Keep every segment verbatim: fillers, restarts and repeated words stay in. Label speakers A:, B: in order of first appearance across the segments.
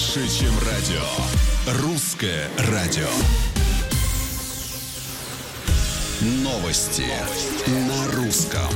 A: Больше, чем радио. Русское радио. Новости на русском.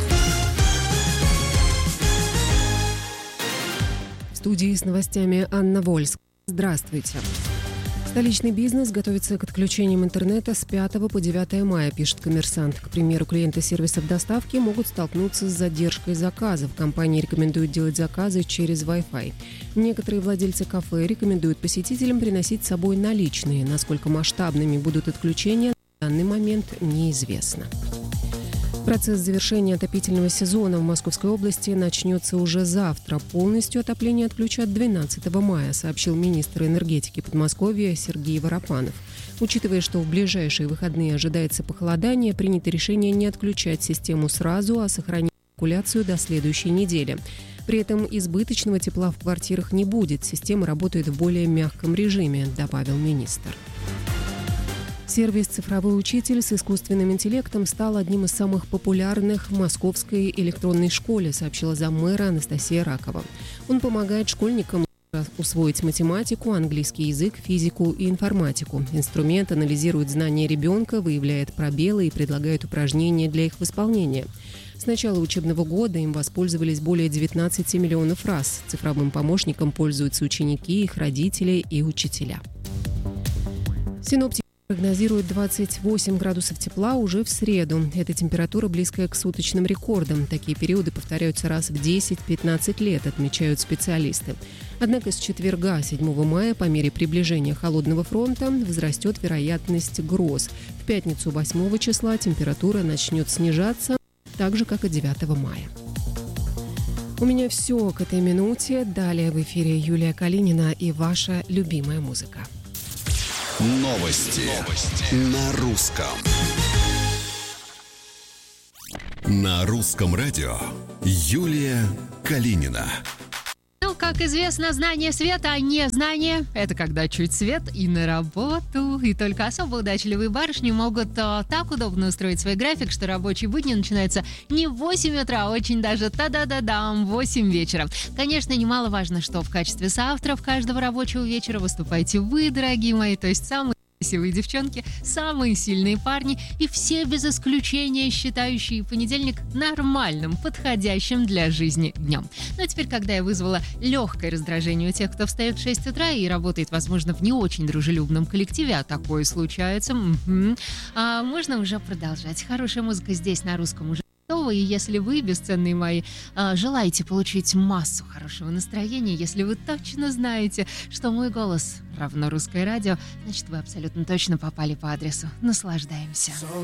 B: В студии с новостями Анна Вольск. Здравствуйте. Столичный бизнес готовится к отключениям интернета с пятого по девятое мая, пишет «Коммерсант». К примеру, клиенты сервисов доставки могут столкнуться с задержкой заказов. Компании рекомендуют делать заказы через Wi-Fi. Некоторые владельцы кафе рекомендуют посетителям приносить с собой наличные. Насколько масштабными будут отключения, на данный момент неизвестно. Процесс завершения отопительного сезона в Московской области начнется уже завтра. Полностью отопление отключат двенадцатого мая, сообщил министр энергетики Подмосковья Сергей Воропанов. Учитывая, что в ближайшие выходные ожидается похолодание, принято решение не отключать систему сразу, а сохранить циркуляцию до следующей недели. При этом избыточного тепла в квартирах не будет. Система работает в более мягком режиме, добавил министр. Сервис «Цифровой учитель» с искусственным интеллектом стал одним из самых популярных в московской электронной школе, сообщила заммэра Анастасия Ракова. Он помогает школьникам усвоить математику, английский язык, физику и информатику. Инструмент анализирует знания ребенка, выявляет пробелы и предлагает упражнения для их восполнения. С начала учебного года им воспользовались более девятнадцати миллионов раз. Цифровым помощником пользуются ученики, их родители и учителя. Синоптики прогнозируют двадцать восемь градусов тепла уже в среду. Эта температура близкая к суточным рекордам. Такие периоды повторяются раз в десять-пятнадцать лет, отмечают специалисты. Однако с четверга, седьмого мая, по мере приближения холодного фронта, возрастет вероятность гроз. В пятницу, восьмого числа, температура начнет снижаться, так же, как и девятого мая. У меня все к этой минуте. Далее в эфире Юлия Калинина и ваша любимая музыка.
A: Новости, Новости. На русском. На русском радио Юлия Калинина.
C: Ну, как известно, знание света, а не знание – это когда чуть свет и на работу. И только особо удачливые барышни могут а, так удобно устроить свой график, что рабочие будни начинаются не в восемь утра, а очень даже та-да-да-дам, в восемь вечера. Конечно, немаловажно, что в качестве соавторов каждого рабочего вечера выступаете вы, дорогие мои, то есть самые красивые девчонки, самые сильные парни и все без исключения считающие понедельник нормальным, подходящим для жизни днем. Ну а теперь, когда я вызвала легкое раздражение у тех, кто встает в шесть утра и работает, возможно, в не очень дружелюбном коллективе, а такое случается, угу, а можно уже продолжать. Хорошая музыка здесь на русском уже. И если вы, бесценные мои, желаете получить массу хорошего настроения, если вы точно знаете, что мой голос равно русское радио, значит, вы абсолютно точно попали по адресу. Наслаждаемся.